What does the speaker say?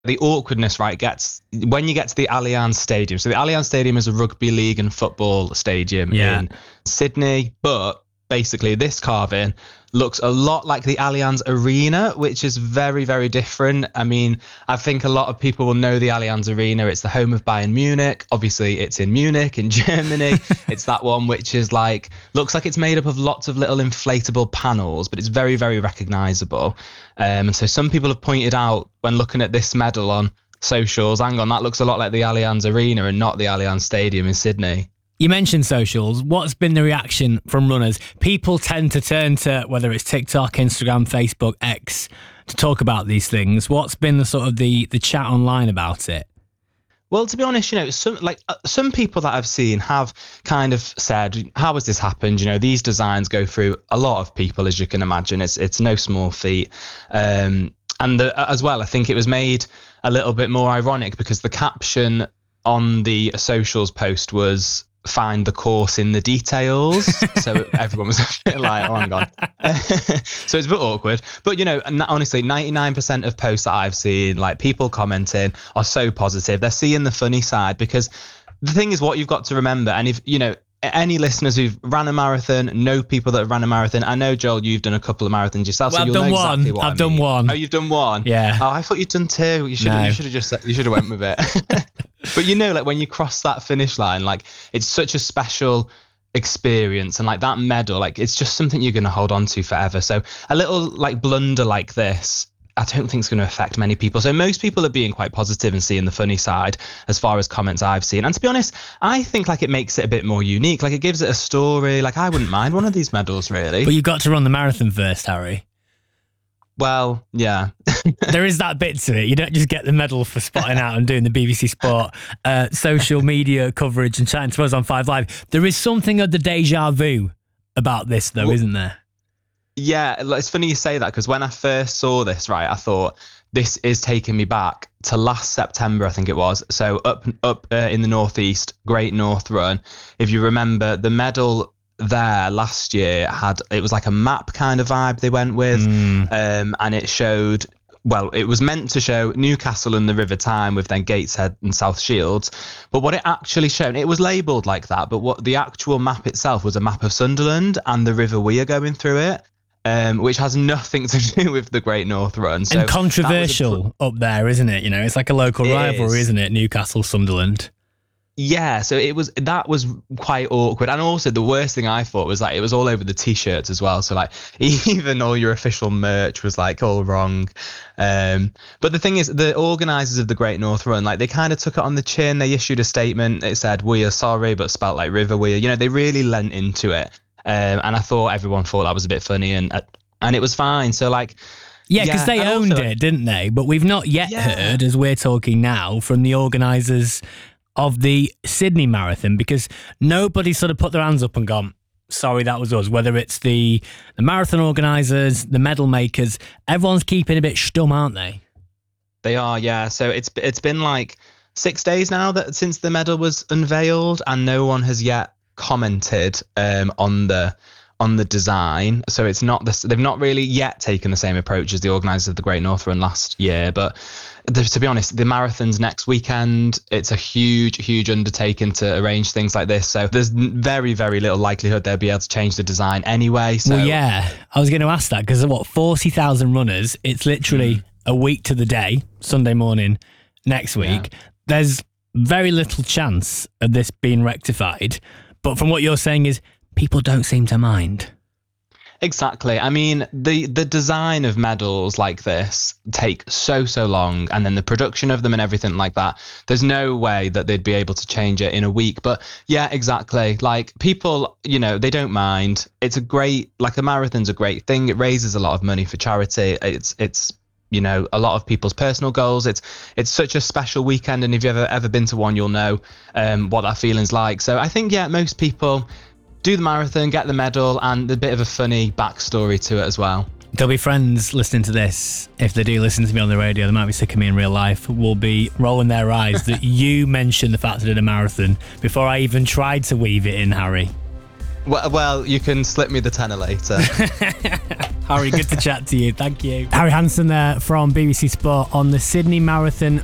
the awkwardness, right, gets when you get to the Allianz Stadium. So the Allianz Stadium is a rugby league and football stadium in Sydney, but basically this carving looks a lot like the Allianz Arena, which is very, very different. I mean, I think a lot of people will know the Allianz Arena. It's the home of Bayern Munich. Obviously, it's in Munich, in Germany. It's that one which is like, looks like it's made up of lots of little inflatable panels, but it's very, very recognizable. And so some people have pointed out when looking at this medal on socials, hang on, that looks a lot like the Allianz Arena and not the Allianz Stadium in Sydney. You mentioned socials. What's been the reaction from runners? People tend to turn to whether it's TikTok, Instagram, Facebook, X to talk about these things. What's been the sort of the chat online about it? Well, to be honest, some people that I've seen have kind of said, how has this happened? These designs go through a lot of people, as you can imagine. It's no small feat. As well, I think it was made a little bit more ironic because the caption on the socials post was, "Find the course in the details." So everyone was a bit like, oh, hang on. So it's a bit awkward. But, honestly, 99% of posts that I've seen, like people commenting, are so positive. They're seeing the funny side because the thing is what you've got to remember. And if, any listeners who've ran a marathon, know people that have ran a marathon. I know, Joel, you've done a couple of marathons yourself. Well, so you'll know exactly what I've done one. Oh, you've done one? Yeah. Oh, I thought you'd done two. You should have went with it. But when you cross that finish line, like it's such a special experience, and like that medal, like it's just something you're going to hold on to forever. So a little like blunder like this, I don't think it's going to affect many people. So most people are being quite positive and seeing the funny side as far as comments I've seen. And to be honest, I think like it makes it a bit more unique. Like it gives it a story. Like I wouldn't mind one of these medals, really. But you've got to run the marathon first, Harry. Well, yeah. There is that bit to it. You don't just get the medal for spotting out and doing the BBC Sport social media coverage and chatting to us on 5 Live. There is something of the deja vu about this, though, isn't there? Yeah, it's funny you say that because when I first saw this, right, I thought this is taking me back to last September, I think it was. So up in the northeast, Great North Run. If you remember, the medal there last year it was like a map kind of vibe they went with, and it showed, well, it was meant to show Newcastle and the River Tyne with then Gateshead and South Shields, but what it actually showed, it was labelled like that, but what the actual map itself was a map of Sunderland and the River Wear going through it, which has nothing to do with the Great North Run. So and controversial up there, isn't it? It's like a local rivalry, isn't it? Newcastle, Sunderland. Yeah, so that was quite awkward. And also the worst thing I thought was like it was all over the t-shirts as well. So like even all your official merch was like all wrong. But the thing is, the organisers of the Great North Run, like they kind of took it on the chin. They issued a statement. It said, "We are sorry," but spelt like River Wear. They really lent into it. And I thought everyone thought that was a bit funny and it was fine. So like, yeah, because they owned it, didn't they? But we've not yet heard, as we're talking now, from the organisers of the Sydney Marathon, because nobody sort of put their hands up and gone, sorry, that was us. Whether it's the marathon organisers, the medal makers, everyone's keeping a bit stum, aren't they? They are, yeah. So it's been like 6 days now since the medal was unveiled, and no one has yet commented on the design. So it's not they've not really yet taken the same approach as the organisers of the Great North Run last year, but to be honest, the marathon's next weekend. It's a huge undertaking to arrange things like this. So there's very, very little likelihood they'll be able to change the design anyway. So. Well, yeah, I was going to ask that because 40,000 runners. It's literally a week to the day, Sunday morning next week. Yeah. There's very little chance of this being rectified. But from what you're saying is people don't seem to mind. Exactly. I mean, the design of medals like this take so long, and then the production of them and everything like that. There's no way that they'd be able to change it in a week. But yeah, exactly. Like people, they don't mind. It's a marathon's a great thing. It raises a lot of money for charity. It's a lot of people's personal goals. It's such a special weekend, and if you've ever been to one, you'll know what that feeling's like. So I think, most people do the marathon, get the medal, and a bit of a funny backstory to it as well. There'll be friends listening to this, if they do listen to me on the radio, they might be sick of me in real life, will be rolling their eyes that you mentioned the fact I did a marathon before I even tried to weave it in, Harry. Well, you can slip me the tenner later. Harry, good to chat to you. Thank you. Harry Hansen there from BBC Sport on the Sydney Marathon